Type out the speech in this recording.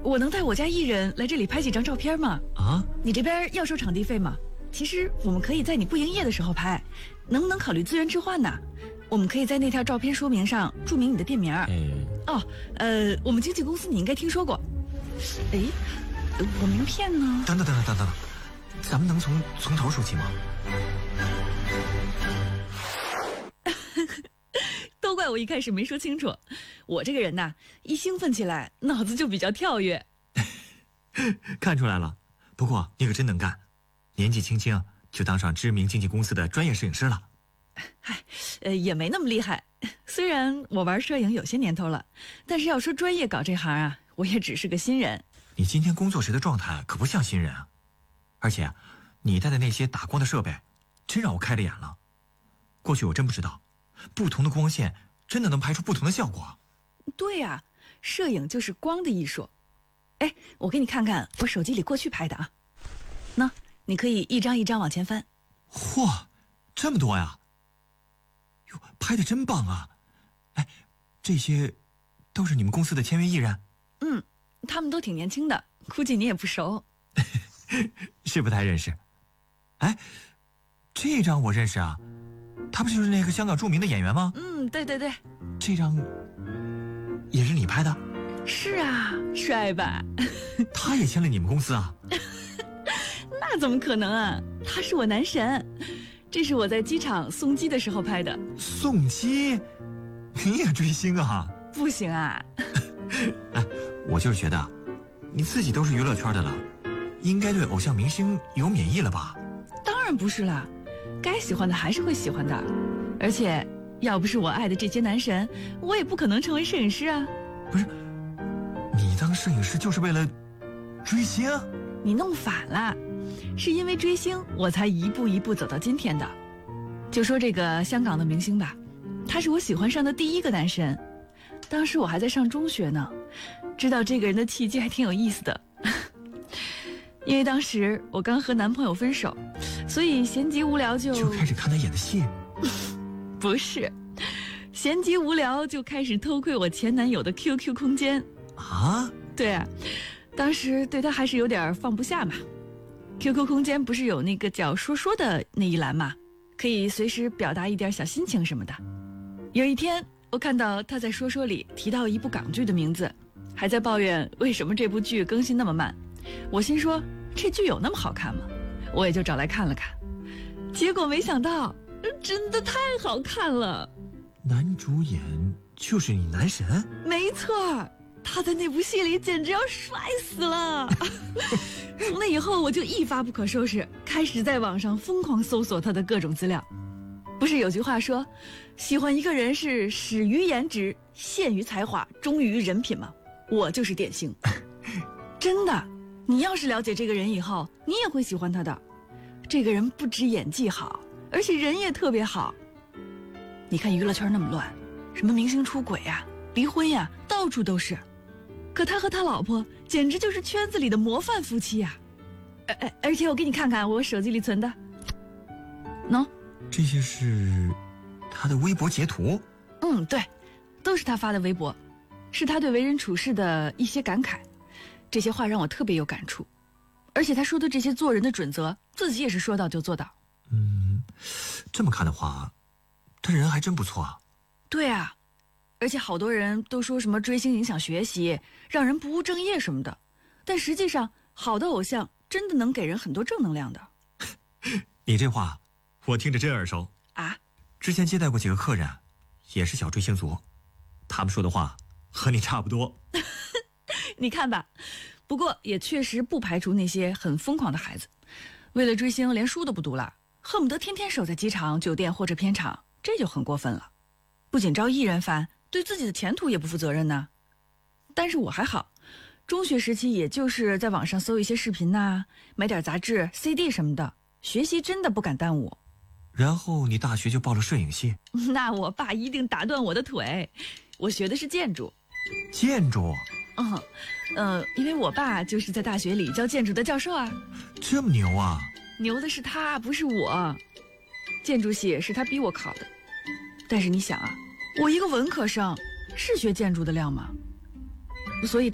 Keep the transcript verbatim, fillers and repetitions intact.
我能带我家艺人来这里拍几张照片吗？ 啊？ 你这边要收场地费吗？其实我们可以在你不营业的时候拍，能不能考虑资源置换呢？我们可以在那条照片说明上注明你的店名。 哎， 哦，呃，我们经纪公司你应该听说过。哎，我名片呢？ 等等等等等等，咱们能从从头说起吗？ 都怪我一开始没说清楚，我这个人呐，一兴奋起来，脑子就比较跳跃。 看出来了，不过你可真能干，年纪轻轻就当上知名经纪公司的专业摄影师了。 嗨，呃，也没那么厉害。虽然我玩摄影有些年头了，但是要说专业搞这行啊，我也只是个新人。 你今天工作时的状态可不像新人啊，而且你带的那些打光的设备，真让我开了眼了。过去我真不知道，不同的光线真的能拍出不同的效果。 对呀、啊，摄影就是光的艺术。哎，我给你看看我手机里过去拍的啊。那你可以一张一张往前翻。 嚯，这么多呀！哟，拍的真棒啊！哎，这些都是你们公司的签约艺人？ 嗯，他们都挺年轻的，估计你也不熟。 是不太认识。哎，这张我认识啊，他不就是那个香港著名的演员吗？ 嗯，对对对。 这张也是你拍的？ 是啊，帅吧？ 他也签了你们公司啊？ 那怎么可能啊，他是我男神。这是我在机场送机的时候拍的。 送机？你也追星啊？ 不行啊。 哎，我就是觉得你自己都是娱乐圈的了，应该对偶像明星有免疫了吧？ 当然不是啦，该喜欢的还是会喜欢的。而且要不是我爱的这些男神，我也不可能成为摄影师啊。 不是，你当摄影师就是为了追星？ 你弄反了，是因为追星我才一步一步走到今天的。就说这个香港的明星吧，他是我喜欢上的第一个男神。当时我还在上中学呢，知道这个人的契机还挺有意思的。因为当时我刚和男朋友分手，所以闲极无聊就就开始看他演的戏。 不是，闲极无聊就开始偷窥我前男友的 Q Q 空间啊。 对啊，当时对他还是有点放不下嘛。Q Q 空间不是有那个叫说说的那一栏嘛，可以随时表达一点小心情什么的。有一天我看到他在说说里提到一部港剧的名字，还在抱怨为什么这部剧更新那么慢。我心说这剧有那么好看吗？我也就找来看了看，结果没想到真的太好看了。 男主演就是你男神？ 没错，他在那部戏里简直要帅死了。从那以后我就一发不可收拾，开始在网上疯狂搜索他的各种资料。不是有句话说，喜欢一个人是始于颜值，陷于才华，忠于人品吗？我就是典型。真的，你要是了解这个人以后，你也会喜欢他的。这个人不止演技好，而且人也特别好。你看娱乐圈那么乱，什么明星出轨呀、离婚呀，到处都是。可他和他老婆简直就是圈子里的模范夫妻呀、而而而且我给你看看我手机里存的，喏， 这些是他的微博截图？ 嗯，对，都是他发的微博，是他对为人处事的一些感慨。这些话让我特别有感触，而且他说的这些做人的准则，自己也是说到就做到。 嗯，这么看的话，他人还真不错啊。 对啊，而且好多人都说什么追星影响学习，让人不务正业什么的，但实际上好的偶像真的能给人很多正能量的。 你这话我听着真耳熟啊！ 之前接待过几个客人，也是小追星族，他们说的话和你差不多。 你看吧，不过也确实不排除那些很疯狂的孩子，为了追星连书都不读了，恨不得天天守在机场、酒店或者片场，这就很过分了。不仅招艺人烦，对自己的前途也不负责任呢。但是我还好，中学时期也就是在网上搜一些视频呐、买点杂志、C D 什么的，学习真的不敢耽误。 然后你大学就报了摄影系？ 那我爸一定打断我的腿。我学的是建筑。 建筑？ 嗯，呃，因为我爸就是在大学里教建筑的教授啊。 这么牛啊？ 牛的是他，不是我。建筑系是他逼我考的。但是你想啊，我一个文科生，是学建筑的料吗？所以